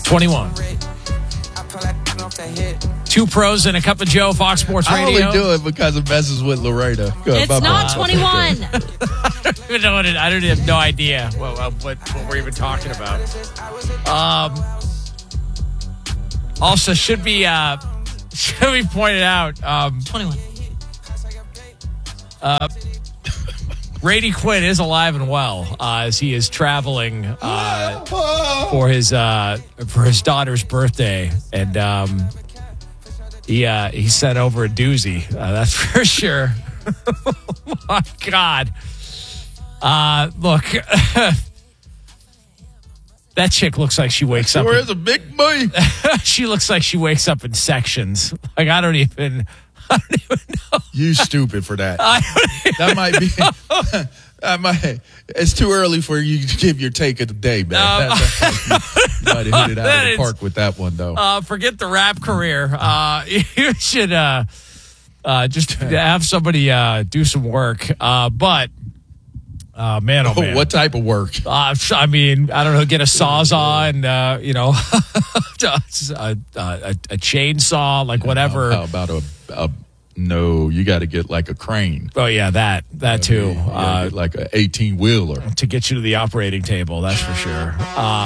21. Two pros and a cup of Joe, Fox Sports Radio. I only do it because it messes with Loretta. It's not 21. I don't have no idea what we're even talking about. Also, should be pointed out. 21. Brady Quinn is alive and well as he is traveling for his daughter's birthday, and he sent over a doozy. That's for sure. Oh my God! Look, that chick looks like she wakes up. Where is a big boy? She looks like she wakes up in sections. Like I don't even know. You stupid for that. That might be. It's too early for you to give your take of the day, man. You might have hit it out of the park with that one, though. Forget the rap career. You should just have somebody do some work. But man, oh man, what type of work? I mean, I don't know. Get a sawzall and a chainsaw, like whatever. How about a no? You got to get like a crane. Oh yeah, that too. Get like an 18-wheeler to get you to the operating table. That's for sure.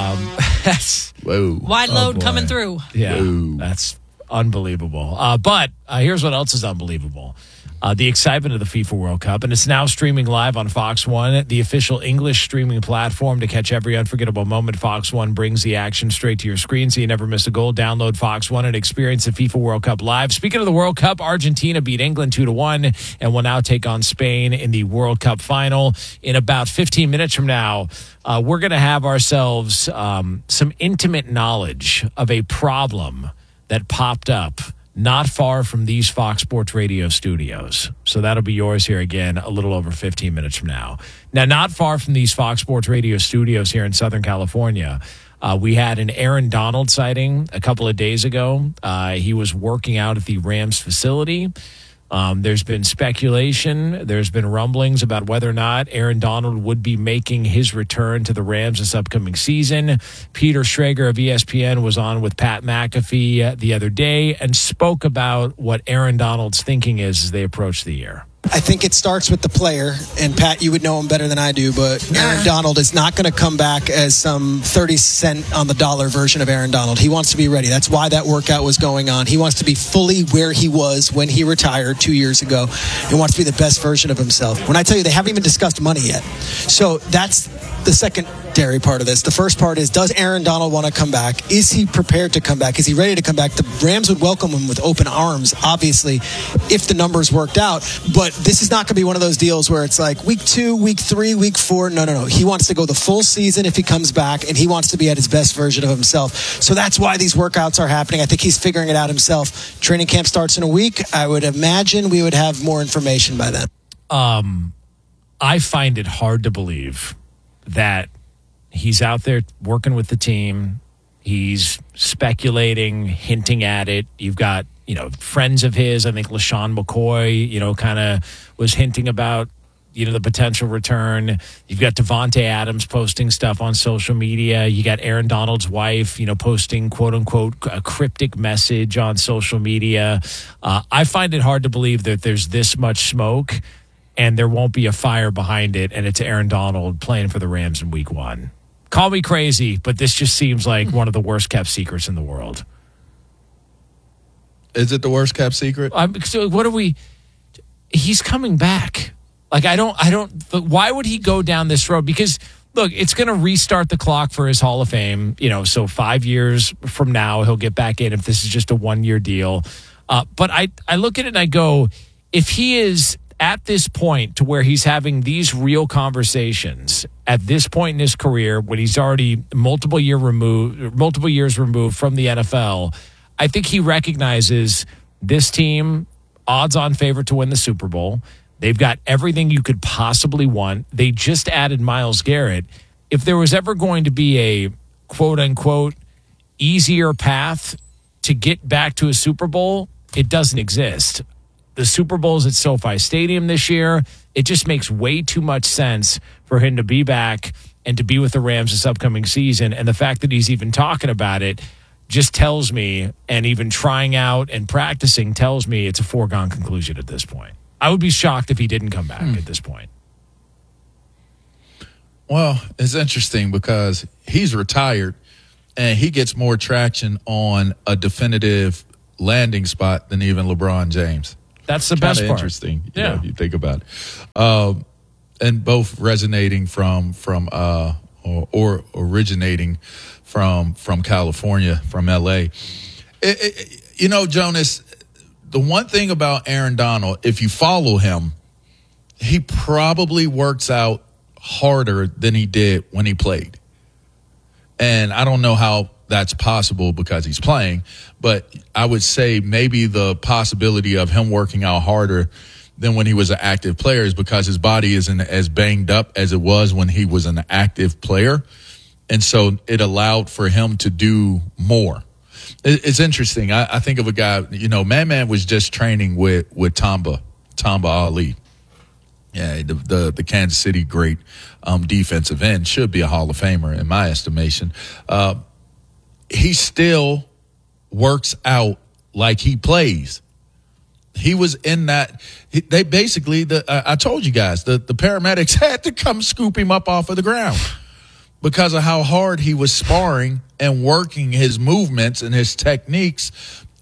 That's whoa, wide load coming through. Yeah, whoa. That's unbelievable. But here's what else is unbelievable. The excitement of the FIFA World Cup, and it's now streaming live on Fox One, the official English streaming platform to catch every unforgettable moment. Fox One brings the action straight to your screen so you never miss a goal. Download Fox One and experience the FIFA World Cup live. Speaking of the World Cup, Argentina beat England 2-1 and will now take on Spain in the World Cup final. In about 15 minutes from now, we're going to have ourselves some intimate knowledge of a problem that popped up not far from these Fox Sports Radio studios. So that'll be yours here again a little over 15 minutes from now. Now, not far from these Fox Sports Radio studios here in Southern California, we had an Aaron Donald sighting a couple of days ago. He was working out at the Rams facility. There's been speculation. There's been rumblings about whether or not Aaron Donald would be making his return to the Rams this upcoming season. Peter Schrager of ESPN was on with Pat McAfee the other day and spoke about what Aaron Donald's thinking is as they approach the year. I think it starts with the player, and Pat, you would know him better than I do, but Aaron Donald is not going to come back as some 30 cent on the dollar version of Aaron Donald. He wants to be ready. That's why that workout was going on. He wants to be fully where he was when he retired 2 years ago. He wants to be the best version of himself. When I tell you, they haven't even discussed money yet. So that's the secondary part of this. The first part is, does Aaron Donald want to come back? Is he prepared to come back? Is he ready to come back? The Rams would welcome him with open arms, obviously, if the numbers worked out. But this is not going to be one of those deals where it's like week 2, week 3, week 4. No. He wants to go the full season if he comes back, and he wants to be at his best version of himself. So that's why these workouts are happening. I think he's figuring it out himself. Training camp starts in a week. I would imagine we would have more information by then. I find it hard to believe that he's out there working with the team. He's speculating, hinting at it. You've got, friends of his. I think LaShawn McCoy, kind of was hinting about, the potential return. You've got Devontae Adams posting stuff on social media. You got Aaron Donald's wife, posting quote unquote a cryptic message on social media. I find it hard to believe that there's this much smoke and there won't be a fire behind it, and it's Aaron Donald playing for the Rams in week 1. Call me crazy, but this just seems like one of the worst kept secrets in the world. Is it the worst kept secret? So what are we? He's coming back. Like, I don't. Why would he go down this road? Because look, it's going to restart the clock for his Hall of Fame. So 5 years from now he'll get back in if this is just a 1-year deal. But I look at it and I go, if he is at this point to where he's having these real conversations at this point in his career, when he's already multiple years removed from the NFL, I think he recognizes this team, odds-on favorite to win the Super Bowl. They've got everything you could possibly want. They just added Myles Garrett. If there was ever going to be a quote-unquote easier path to get back to a Super Bowl, it doesn't exist. The Super Bowl's at SoFi Stadium this year. It just makes way too much sense for him to be back and to be with the Rams this upcoming season. And the fact that he's even talking about it just tells me, and even trying out and practicing tells me it's a foregone conclusion at this point. I would be shocked if he didn't come back at this point. Well, it's interesting because he's retired and he gets more traction on a definitive landing spot than even LeBron James. That's the best part. Interesting. If you think about it. And both resonating from or originating from California, from LA. Jonas, the one thing about Aaron Donald, if you follow him, he probably works out harder than he did when he played. And I don't know how that's possible because he's playing, but I would say maybe the possibility of him working out harder than when he was an active player is because his body isn't as banged up as it was when he was an active player. And so it allowed for him to do more. It's interesting. I think of a guy, Man was just training with Tamba Ali. Yeah, the Kansas City great defensive end, should be a Hall of Famer in my estimation. He still works out like he plays. He was in that. They basically, I told you guys, the paramedics had to come scoop him up off of the ground because of how hard he was sparring and working his movements and his techniques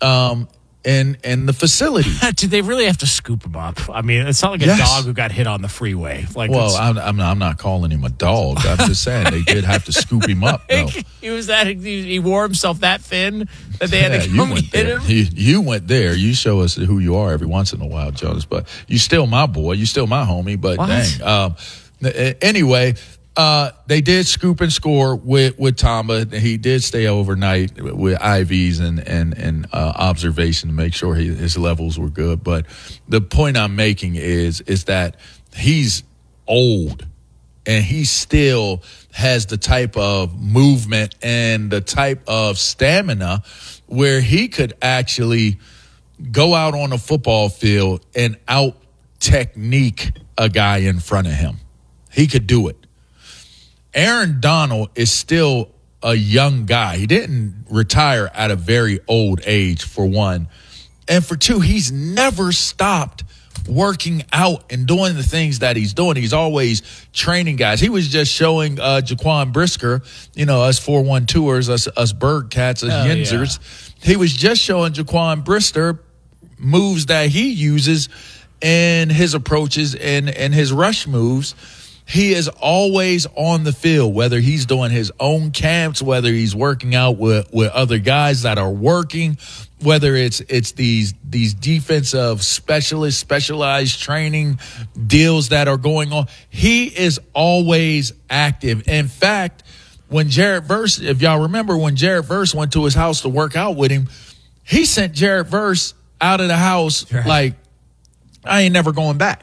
in the facility. Did they really have to scoop him up? I mean, it's not like a dog who got hit on the freeway. I'm not calling him a dog. I'm just saying they did have to scoop him up, though. He wore himself that thin that they had to come get him. You went there. You show us who you are every once in a while, Jonas. But you still my boy. You still my homie. But dang. Anyway, they did scoop and score with Tamba. He did stay overnight with IVs and observation to make sure his levels were good. But the point I'm making is that he's old and he still has the type of movement and the type of stamina where he could actually go out on a football field and out technique a guy in front of him. He could do it. Aaron Donald is still a young guy. He didn't retire at a very old age, for one. And for two, he's never stopped working out and doing the things that he's doing. He's always training guys. He was just showing Jaquan Brisker, us 412ers, us Bird Cats, us Yinzers. Yeah. He was just showing Jaquan Brisker moves that he uses in his approaches and his rush moves. He is always on the field, whether he's doing his own camps, whether he's working out with other guys that are working, whether it's these defensive specialized training deals that are going on. He is always active. In fact, when Jared Verse, if y'all remember when Jared Verse went to his house to work out with him, he sent Jared Verse out of the house like, I ain't never going back.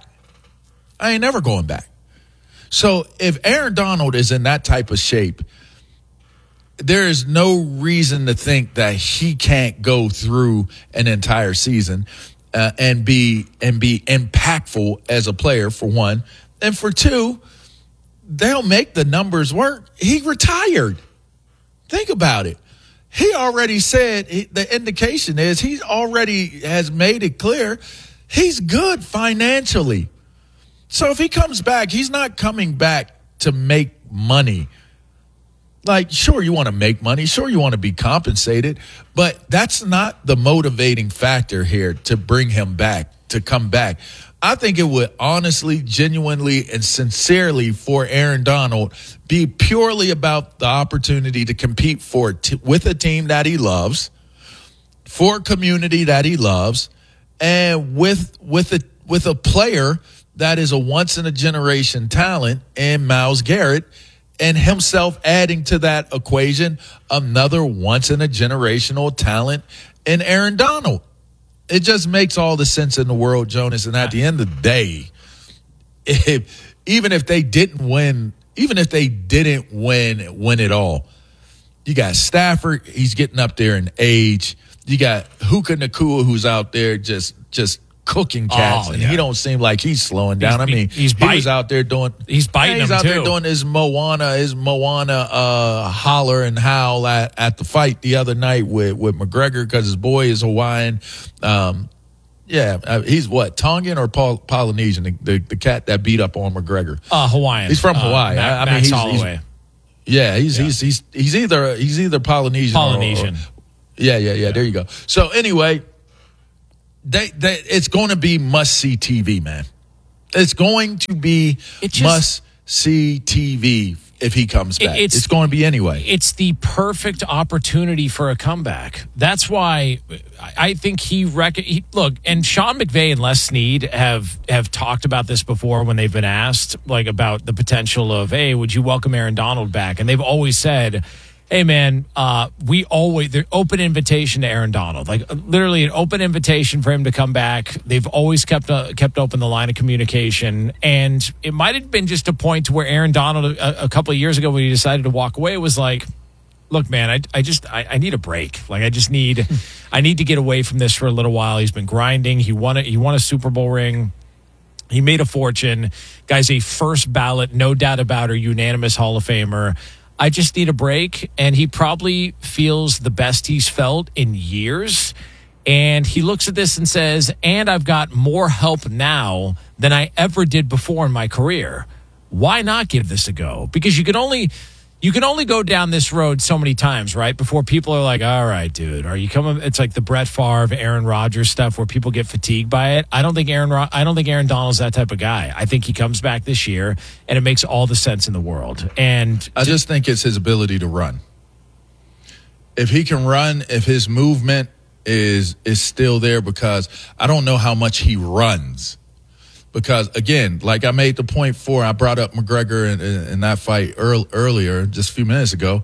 So if Aaron Donald is in that type of shape, there is no reason to think that he can't go through an entire season and be impactful as a player, for one. And for two, they'll make the numbers work. He retired. Think about it. He already said, the indication is he already has made it clear he's good financially. So if he comes back, he's not coming back to make money. Like, sure, you want to make money. Sure, you want to be compensated. But that's not the motivating factor here to bring him back, to come back. I think it would honestly, genuinely, and sincerely for Aaron Donald be purely about the opportunity to compete with a team that he loves, for a community that he loves, and with a player that is a once-in-a-generation talent in Myles Garrett, and himself adding to that equation another once-in-a-generational talent in Aaron Donald. It just makes all the sense in the world, Jonas. And at the end of the day, even if they didn't win it all, you got Stafford, he's getting up there in age. You got Puka Nacua, who's out there just cooking cats, and he don't seem like he's slowing down. He was out there doing. He's biting. He's them out too. there doing his Moana holler and howl at the fight the other night with McGregor because his boy is Hawaiian. He's what, Tongan or Polynesian? The cat that beat up on McGregor. Hawaiian. He's from Hawaii. Max Holloway. He's either Polynesian. Polynesian. Yeah. There you go. So anyway, it's going to be must-see TV, man. It's going to be must-see TV if he comes back. It's going to be anyway. It's the perfect opportunity for a comeback. That's why I think look, and Sean McVay and Les Snead have talked about this before when they've been asked, like, about the potential of, hey, would you welcome Aaron Donald back? And they've always said, hey, man, they're open invitation to Aaron Donald, like literally an open invitation for him to come back. They've always kept open the line of communication. And it might have been just a point to where Aaron Donald a couple of years ago when he decided to walk away was like, look, man, I need a break. Like, I need to get away from this for a little while. He's been grinding. He won a Super Bowl ring. He made a fortune. Guy's a first ballot, no doubt about it, unanimous Hall of Famer. I just need a break, and he probably feels the best he's felt in years. And he looks at this and says, and I've got more help now than I ever did before in my career. Why not give this a go? Because you can only go down this road so many times, right? Before people are like, all right, dude, are you coming? It's like the Brett Favre, Aaron Rodgers stuff where people get fatigued by it. I don't think Aaron Donald's that type of guy. I think he comes back this year, and it makes all the sense in the world. And I just think it's his ability to run. If he can run, if his movement is still there, because I don't know how much he runs. Because, again, like I made the point before, I brought up McGregor in that fight earlier, just a few minutes ago.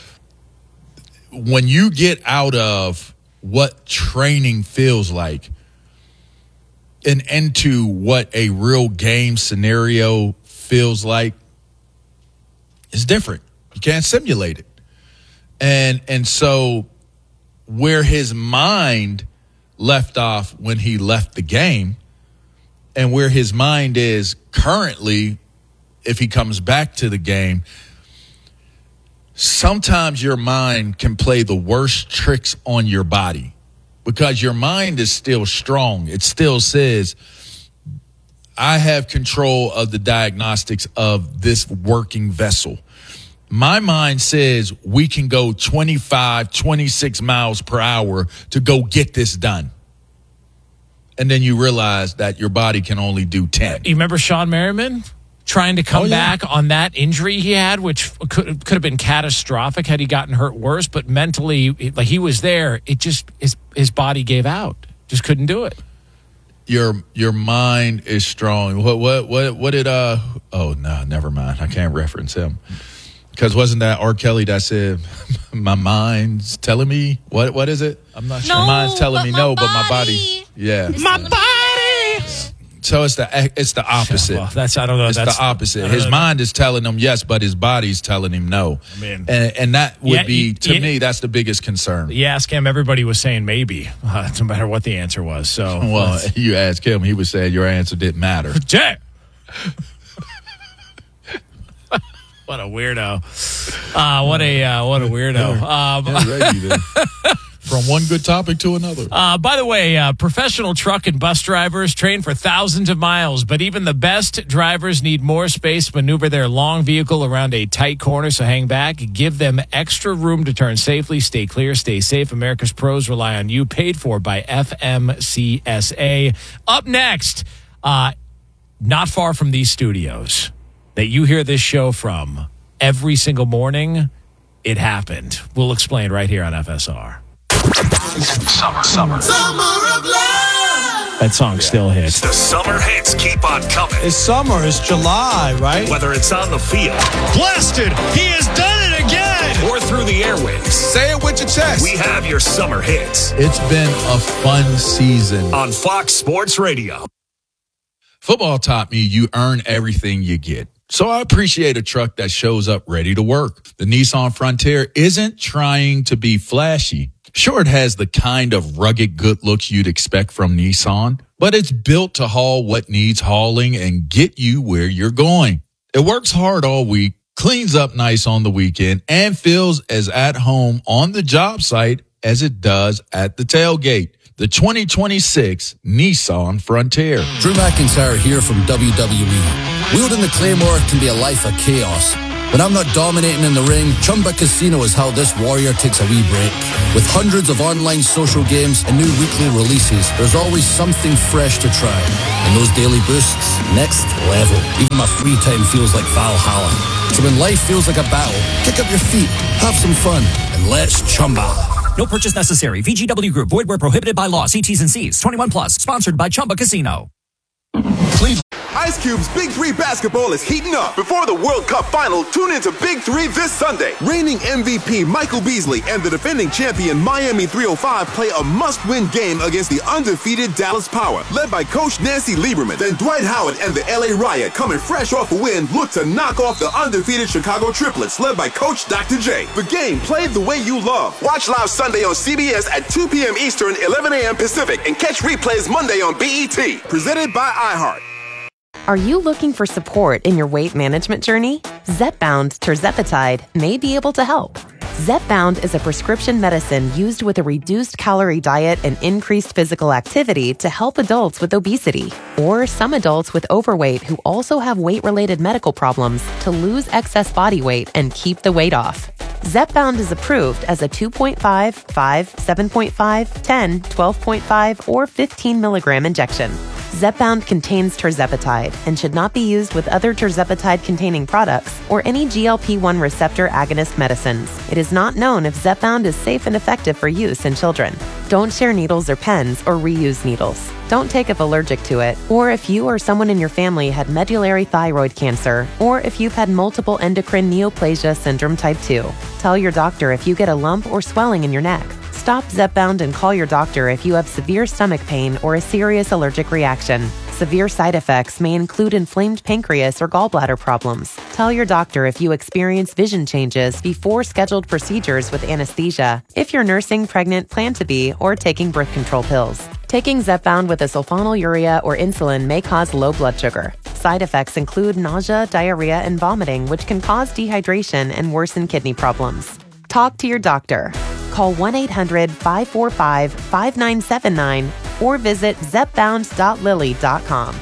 When you get out of what training feels like and into what a real game scenario feels like, it's different. You can't simulate it. And so where his mind left off when he left the game, and where his mind is currently, if he comes back to the game, sometimes your mind can play the worst tricks on your body because your mind is still strong. It still says, I have control of the diagnostics of this working vessel. My mind says we can go 25, 26 miles per hour to go get this done. And then you realize that your body can only do 10. You remember Sean Merriman trying to come back on that injury he had, which could have been catastrophic had he gotten hurt worse. But mentally, like, he was there. It just his body gave out. Just couldn't do it. Your mind is strong. What did oh no, never mind. I can't reference him. Because wasn't that R. Kelly that said, my mind's telling me, what is it? I'm not sure. No, my mind's telling me no, but my body. body. Yeah. My body. Yeah. So it's the opposite. Well, I don't know. It's the opposite. His mind is telling him yes, but his body's telling him no. I mean, and that would be, to me, that's the biggest concern. You ask him, everybody was saying maybe, no matter what the answer was. So, well, you ask him, he would say your answer didn't matter. Jay. What a weirdo. What a weirdo. From one good topic to another. By the way, professional truck and bus drivers train for thousands of miles, but even the best drivers need more space to maneuver their long vehicle around a tight corner, so hang back. Give them extra room to turn safely. Stay clear, stay safe. America's pros rely on you. Paid for by FMCSA. Up next, not far from these studios that you hear this show from every single morning, it happened. We'll explain right here on FSR. Summer of love. That song still hits. The summer hits keep on coming. It's summer. It's July, right? Whether it's on the field. Blasted. He has done it again. Or through the airwaves. Say it with your chest. We have your summer hits. It's been a fun season. On Fox Sports Radio. Football taught me you earn everything you get. So I appreciate a truck that shows up ready to work. The Nissan Frontier isn't trying to be flashy. Sure, it has the kind of rugged good looks you'd expect from Nissan, but it's built to haul what needs hauling and get you where you're going. It works hard all week, cleans up nice on the weekend, and feels as at home on the job site as it does at the tailgate. The 2026 Nissan Frontier. Drew McIntyre here from WWE. Wielding the Claymore can be a life of chaos. When I'm not dominating in the ring, Chumba Casino is how this warrior takes a wee break. With hundreds of online social games and new weekly releases, there's always something fresh to try. And those daily boosts, next level. Even my free time feels like Valhalla. So when life feels like a battle, kick up your feet, have some fun, and let's Chumba. No purchase necessary. VGW Group. Void where prohibited by law. See T's and C's. 21 plus. Sponsored by Chumba Casino. Ice Cube's Big 3 basketball is heating up. Before the World Cup final, tune into Big 3 this Sunday. Reigning MVP Michael Beasley and the defending champion Miami 305 play a must-win game against the undefeated Dallas Power, led by Coach Nancy Lieberman. Then Dwight Howard and the LA Riot, coming fresh off a win, look to knock off the undefeated Chicago Triplets, led by Coach Dr. J. The game played the way you love. Watch live Sunday on CBS at 2 p.m. Eastern, 11 a.m. Pacific, and catch replays Monday on BET. Presented by iHeart. Are you looking for support in your weight management journey? Zepbound tirzepatide may be able to help. Zepbound is a prescription medicine used with a reduced calorie diet and increased physical activity to help adults with obesity or some adults with overweight who also have weight-related medical problems to lose excess body weight and keep the weight off. Zepbound is approved as a 2.5, 5, 7.5, 10, 12.5, or 15 milligram injection. Zepbound contains tirzepatide and should not be used with other tirzepatide-containing products or any GLP-1 receptor agonist medicines. It is not known if Zepbound is safe and effective for use in children. Don't share needles or pens or reuse needles. Don't take if allergic to it, or if you or someone in your family had medullary thyroid cancer, or if you've had multiple endocrine neoplasia syndrome type 2. Tell your doctor if you get a lump or swelling in your neck. Stop Zepbound and call your doctor if you have severe stomach pain or a serious allergic reaction. Severe side effects may include inflamed pancreas or gallbladder problems. Tell your doctor if you experience vision changes before scheduled procedures with anesthesia, if you're nursing, pregnant, plan to be, or taking birth control pills. Taking Zepbound with a sulfonylurea or insulin may cause low blood sugar. Side effects include nausea, diarrhea, and vomiting, which can cause dehydration and worsen kidney problems. Talk to your doctor. Call 1-800-545-5979 or visit zepbound.lilly.com.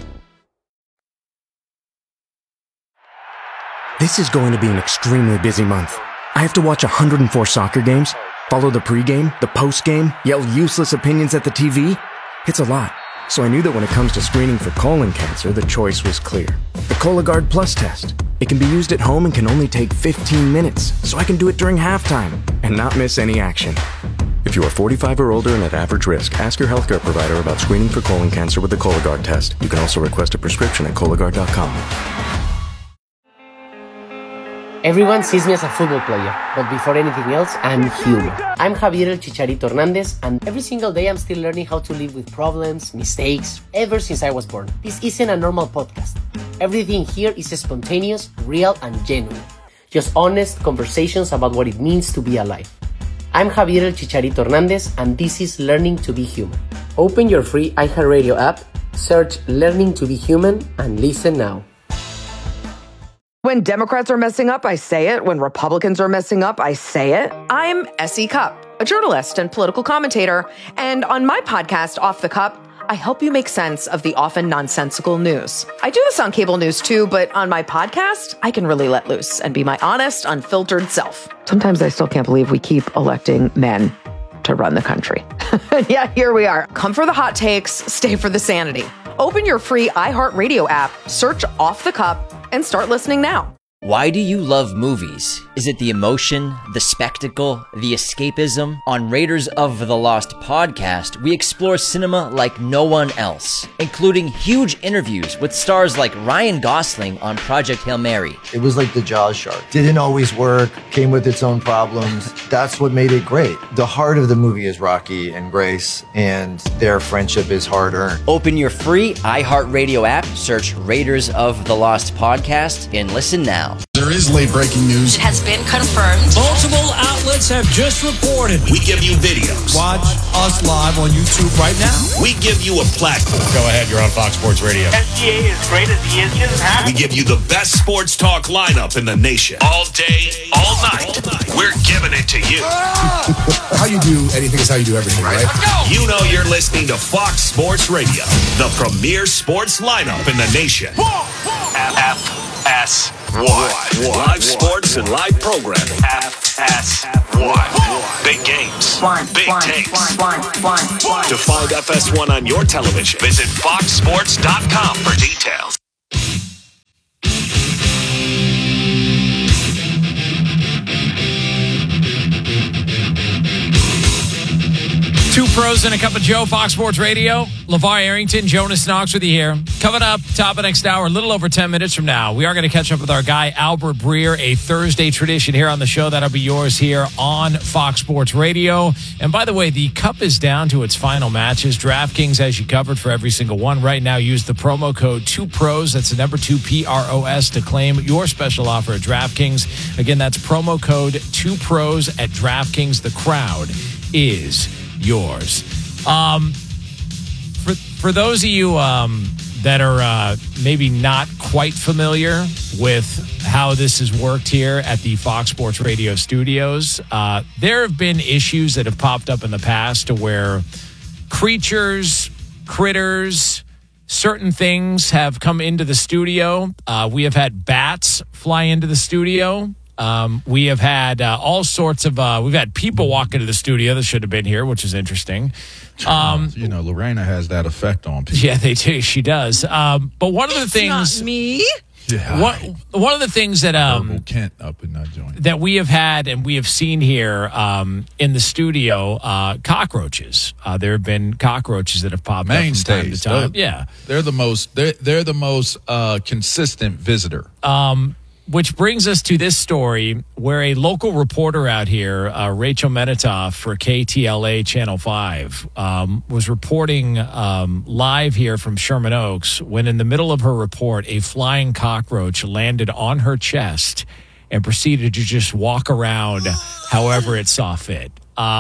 This is going to be an extremely busy month. I have to watch 104 soccer games, follow the pregame, the postgame, yell useless opinions at the TV. It's a lot. So I knew that when it comes to screening for colon cancer, the choice was clear. The Cologuard Plus test. It can be used at home and can only take 15 minutes, so I can do it during halftime and not miss any action. If you are 45 or older and at average risk, ask your healthcare provider about screening for colon cancer with the Cologuard test. You can also request a prescription at Cologuard.com. Everyone sees me as a football player, but before anything else, I'm human. I'm Javier El Chicharito Hernandez, and every single day I'm still learning how to live with problems, mistakes, ever since I was born. This isn't a normal podcast. Everything here is spontaneous, real, and genuine. Just honest conversations about what it means to be alive. I'm Javier El Chicharito Hernandez, and this is Learning to be Human. Open your free iHeartRadio app, search Learning to be Human, and listen now. When Democrats are messing up, I say it. When Republicans are messing up, I say it. I'm S.E. Cupp, a journalist and political commentator. And on my podcast, Off the Cup, I help you make sense of the often nonsensical news. I do this on cable news too, but on my podcast, I can really let loose and be my honest, unfiltered self. Sometimes I still can't believe we keep electing men to run the country. Yeah, here we are. Come for the hot takes, stay for the sanity. Open your free iHeartRadio app, search Off the Cup, and start listening now. Why do you love movies? Is it the emotion, the spectacle, the escapism? On Raiders of the Lost podcast, we explore cinema like no one else, including huge interviews with stars like Ryan Gosling on Project Hail Mary. It was like the Jaws shark. Didn't always work, came with its own problems. That's what made it great. The heart of the movie is Rocky and Grace, and their friendship is hard-earned. Open your free iHeartRadio app, search Raiders of the Lost podcast, and listen now. there is late breaking news. It has been confirmed. Multiple outlets have just reported. We give you videos. Watch us live on YouTube right now. We give you a platform. Go ahead, you're on Fox Sports Radio. SGA is great as he is just happy. We give you the best sports talk lineup in the nation. All day, all night. We're giving it to you. How you do anything is how you do everything, right? You know you're listening to Fox Sports Radio, the premier sports lineup in the nation. FS1. Live sports and live programming. FS1. Big games. Big takes. To find FS1 on your television, visit foxsports.com for details. Two pros and a cup of Joe, Fox Sports Radio. LeVar Arrington, Jonas Knox with you here. Coming up, top of next hour, a little over 10 minutes from now, we are going to catch up with our guy, Albert Breer, a Thursday tradition here on the show. That'll be yours here on Fox Sports Radio. And by the way, the cup is down to its final matches. DraftKings has you covered for every single one. Right now, use the promo code 2PROS. That's the number 2 PROS to claim your special offer at DraftKings. Again, that's promo code 2PROS at DraftKings. The crowd is yours. For those of you that are maybe not quite familiar with how this has worked here at the Fox Sports Radio studios, there have been issues that have popped up in the past to where critters, certain things have come into the studio. We have had bats fly into the studio. We have had all sorts of, we've had people walk into the studio that should have been here, which is interesting. Lorena has that effect on people. Yeah, they do. She does. But one of the things. Not me. Yeah. One of the things that Kent up in that joint that we have had and we have seen here in the studio, cockroaches. There have been cockroaches that have popped mainstays. up from time to time. They're the most consistent visitor. Which brings us to this story where a local reporter out here, Rachel Menitoff for KTLA Channel 5, was reporting live here from Sherman Oaks when in the middle of her report, a flying cockroach landed on her chest and proceeded to just walk around however it saw fit.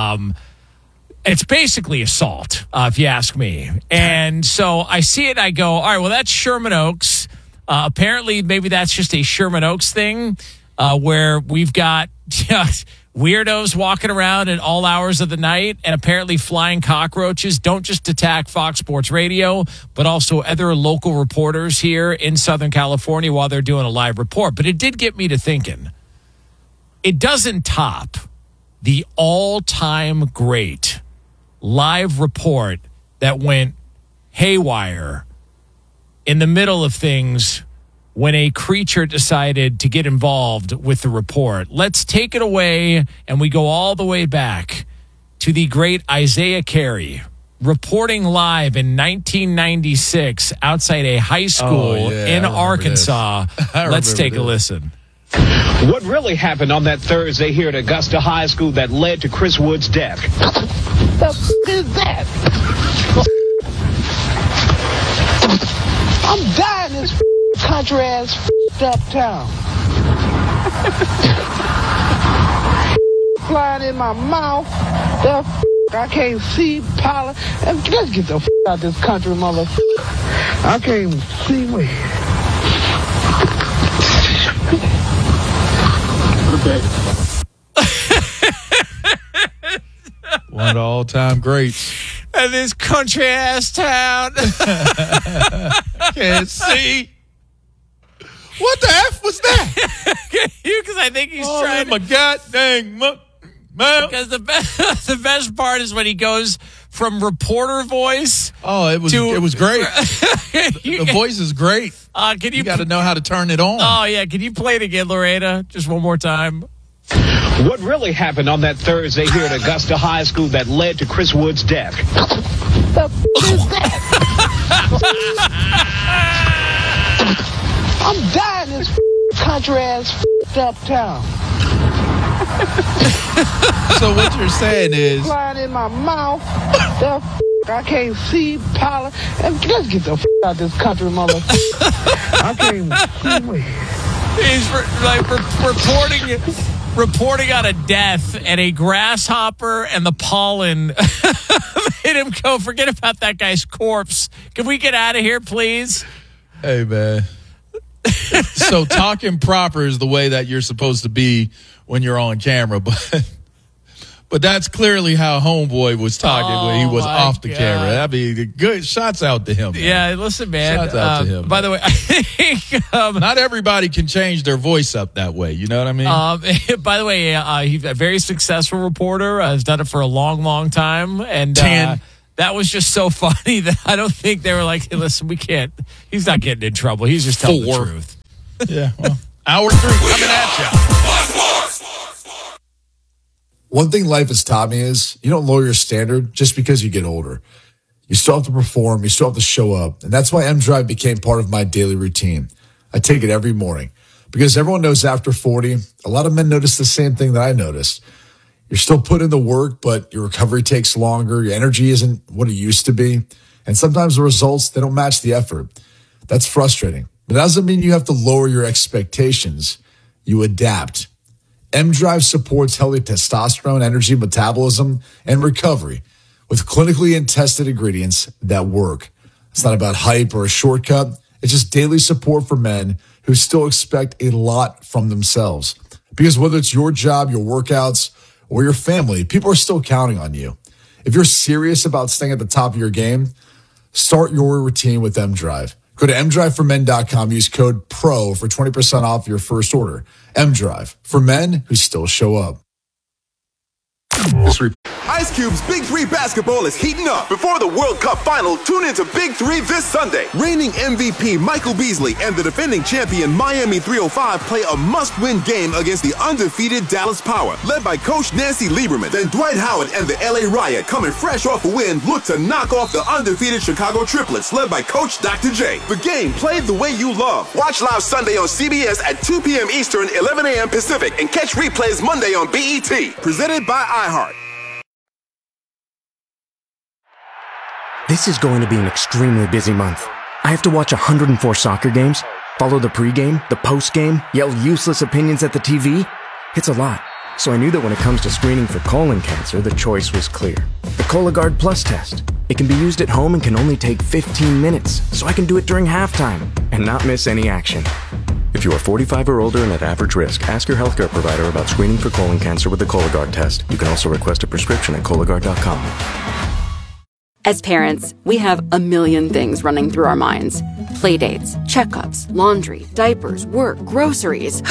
It's basically assault, if you ask me. And so I see it, I go, all right, well, that's Sherman Oaks. Apparently, maybe that's just a Sherman Oaks thing where we've got weirdos walking around at all hours of the night, and apparently flying cockroaches don't just attack Fox Sports Radio, but also other local reporters here in Southern California while they're doing a live report. But it did get me to thinking. It doesn't top the all-time great live report that went haywire in the middle of things when a creature decided to get involved with the report. Let's take it away, and we go all the way back to the great Isaiah Carey, reporting live in 1996 outside a high school in Arkansas. Let's take a listen. What really happened on that Thursday here at Augusta High School that led to Chris Wood's death? The f*** is that? I'm dying in this country ass up town. Flying in my mouth. The I can't see pollen. Let's get the out of this country, motherfucker. I can't even see me. One of the all-time greats. And this country ass town. Can't see. What the F was that? Because I think he's trying to. My God dang. Because the best part is when he goes from reporter voice. Oh, it was great. The voice is great. You got to know how to turn it on. Oh, yeah. Can you play it again, Lorena? Just one more time. What really happened on that Thursday here at Augusta High School that led to Chris Wood's death? The f*** is that? I'm dying in this country ass up town. So what you're saying is flying in my mouth. The I can't see pollen. Let's get the out of this country, motherfucker. I can't even see me. He's reporting on a death, and a grasshopper and the pollen made him go, forget about that guy's corpse. Can we get out of here, please? Hey, man. So talking proper is the way that you're supposed to be when you're on camera, but that's clearly how Homeboy was talking when he was off the camera. I mean, good shots out to him, man. Yeah, listen, man. Shots out to him. By the way, I think not everybody can change their voice up that way. You know what I mean? By the way, he's a very successful reporter. Has done it for a long, long time, and that was just so funny that I don't think they were like, hey, listen, we can't. He's not getting in trouble. He's just telling the truth. Yeah. Well, hour 3 coming at you. One thing life has taught me is you don't lower your standard just because you get older. You still have to perform. You still have to show up. And that's why M-Drive became part of my daily routine. I take it every morning because everyone knows after 40, a lot of men notice the same thing that I noticed. You're still putting in the work, but your recovery takes longer. Your energy isn't what it used to be. And sometimes the results, they don't match the effort. That's frustrating. But that doesn't mean you have to lower your expectations. You adapt. M-Drive supports healthy testosterone, energy, metabolism, and recovery with clinically and tested ingredients that work. It's not about hype or a shortcut. It's just daily support for men who still expect a lot from themselves. Because whether it's your job, your workouts, or your family, people are still counting on you. If you're serious about staying at the top of your game, start your routine with M-Drive. Go to mdriveformen.com. Use code PRO for 20% off your first order. M-Drive, for men who still show up. Ice Cube's Big 3 basketball is heating up. Before the World Cup final, tune into Big 3 this Sunday. Reigning MVP Michael Beasley and the defending champion Miami 305 play a must-win game against the undefeated Dallas Power, led by Coach Nancy Lieberman. Then Dwight Howard and the LA Riot, coming fresh off a win, look to knock off the undefeated Chicago Triplets, led by Coach Dr. J. The game played the way you love. Watch live Sunday on CBS at 2 p.m. Eastern, 11 a.m. Pacific, and catch replays Monday on BET. Presented by iHeart. This is going to be an extremely busy month. I have to watch 104 soccer games, follow the pregame, the postgame, yell useless opinions at the TV. It's a lot. So I knew that when it comes to screening for colon cancer, the choice was clear. The Cologuard Plus test. It can be used at home and can only take 15 minutes, so I can do it during halftime and not miss any action. If you are 45 or older and at average risk, ask your healthcare provider about screening for colon cancer with the Cologuard test. You can also request a prescription at Cologuard.com. As parents, we have a million things running through our minds. Playdates, checkups, laundry, diapers, work, groceries.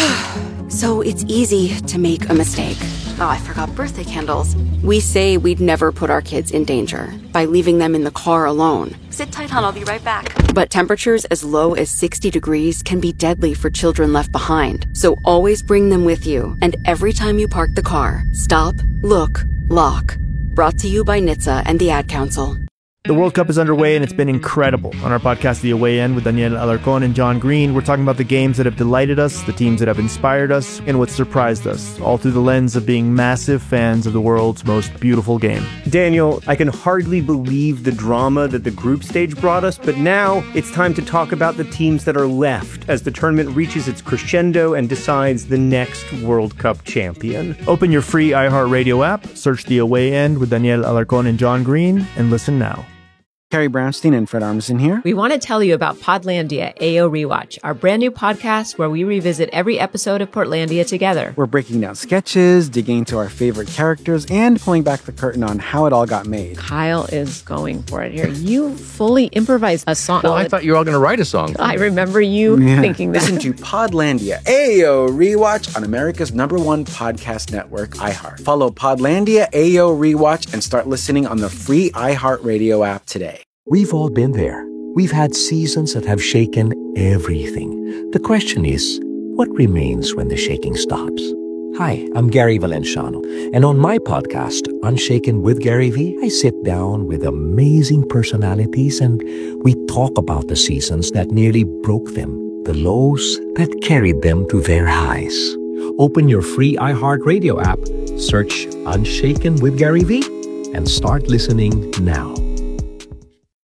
So it's easy to make a mistake. Oh, I forgot birthday candles. We say we'd never put our kids in danger by leaving them in the car alone. Sit tight, hon. I'll be right back. But temperatures as low as 60 degrees can be deadly for children left behind. So always bring them with you. And every time you park the car, stop, look, lock. Brought to you by NHTSA and the Ad Council. The World Cup is underway and it's been incredible. On our podcast, The Away End, with Daniel Alarcón and John Green, we're talking about the games that have delighted us, the teams that have inspired us, and what surprised us, all through the lens of being massive fans of the world's most beautiful game. Daniel, I can hardly believe the drama that the group stage brought us, but now it's time to talk about the teams that are left as the tournament reaches its crescendo and decides the next World Cup champion. Open your free iHeartRadio app, search The Away End with Daniel Alarcón and John Green, and listen now. Carrie Brownstein and Fred Armisen here. We want to tell you about Podlandia AO Rewatch, our brand new podcast where we revisit every episode of Portlandia together. We're breaking down sketches, digging into our favorite characters, and pulling back the curtain on how it all got made. Kyle is going for it here. You fully improvised a song. Well, I thought you were all going to write a song. I remember you thinking that. Listen to Podlandia AO Rewatch on America's #1 podcast network, iHeart. Follow Podlandia AO Rewatch and start listening on the free iHeartRadio app today. We've all been there. We've had seasons that have shaken everything. The question is, what remains when the shaking stops? Hi, I'm Gary Valenciano, and on my podcast, Unshaken with Gary V, I sit down with amazing personalities and we talk about the seasons that nearly broke them, the lows that carried them to their highs. Open your free iHeartRadio app, search Unshaken with Gary V, and start listening now.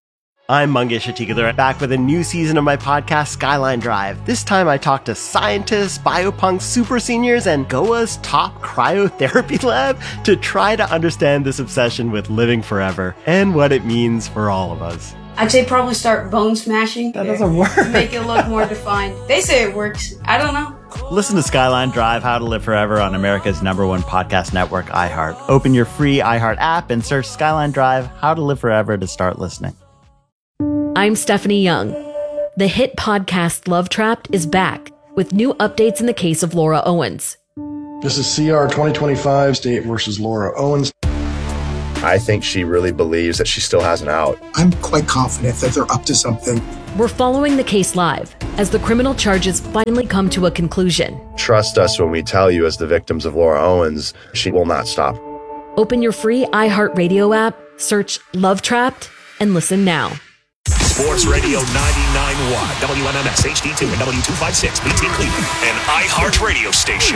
I'm Mangesh Hattikudur, back with a new season of my podcast, Skyline Drive. This time I talk to scientists, biopunks, super seniors, and Goa's top cryotherapy lab to try to understand this obsession with living forever and what it means for all of us. I'd say probably start bone smashing. That doesn't work. Make it look more defined. They say it works. I don't know. Listen to Skyline Drive, How to Live Forever on America's #1 podcast network, iHeart. Open your free iHeart app and search Skyline Drive, How to Live Forever to start listening. I'm Stephanie Young. The hit podcast Love Trapped is back with new updates in the case of Laura Owens. This is CR 2025, State versus Laura Owens. I think she really believes that she still has an out. I'm quite confident that they're up to something. We're following the case live as the criminal charges finally come to a conclusion. Trust us when we tell you, as the victims of Laura Owens, she will not stop. Open your free iHeartRadio app, search Love Trapped, and listen now. Sports Radio 99.1, WMMS HD2 and W256, BT Cleveland, an iHeart radio station.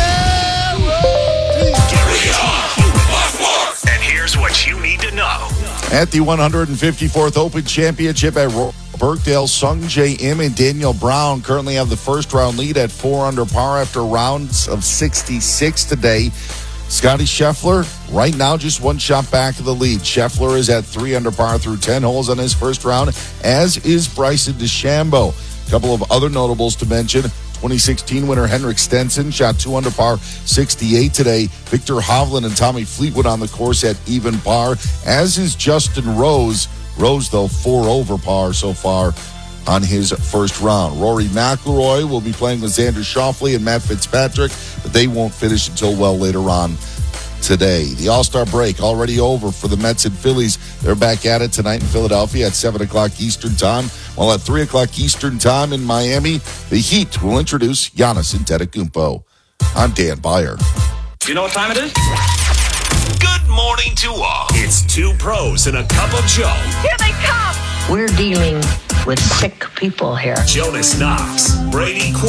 And here's what you need to know. At the 154th Open Championship at Birkdale, Sung Jae Im and Daniel Brown currently have the first round lead at 4 under par after rounds of 66 today. Scotty Scheffler, right now, just one shot back of the lead. Scheffler is at 3 under par through 10 holes on his first round, as is Bryson DeChambeau. A couple of other notables to mention. 2016 winner Henrik Stenson shot 2 under par 68 today. Victor Hovland and Tommy Fleetwood on the course at even par, as is Justin Rose. Rose, though, 4 over par so far on his first round. Rory McIlroy will be playing with Xander Schauffele and Matt Fitzpatrick, but they won't finish until well later on today. The All-Star break already over for the Mets and Phillies. They're back at it tonight in Philadelphia at 7 o'clock Eastern Time, while at 3 o'clock Eastern Time in Miami, the Heat will introduce Giannis Antetokounmpo. I'm Dan Byer. Do you know what time it is? Good morning to all. It's 2 pros and a cup of Joe. Here they come. We're dealing with sick people here. Jonas Knox, Brady Quinn.